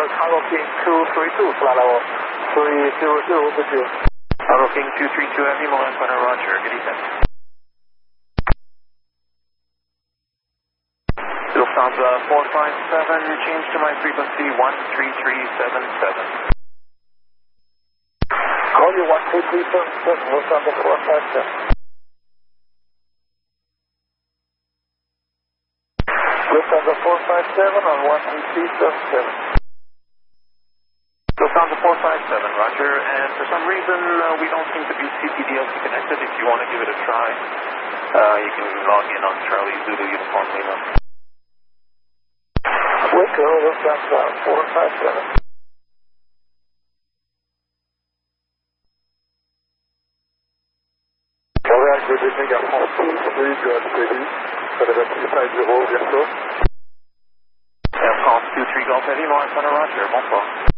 Cargo King 232, fly level 300 with you. Cargo King 232 Heavy, Montana, Roger, good evening. Lufthansa 457, change to my frequency 13377. Call you 13377, Lufthansa 457. Lufthansa 457 on 13377. Lufthansa 457, Roger, and for some reason we don't seem to be CPDLC connected. If you want to give it a try, you can log in on Charlie Zulu Uniform Lima. Wicklow, Lufthansa 457. Montréal, GDP, Gare France, Louis, Johan Teddy, Frédéric 50, bientôt. Air France 23 Golf Heavy, Montana, Roger, bonsoir.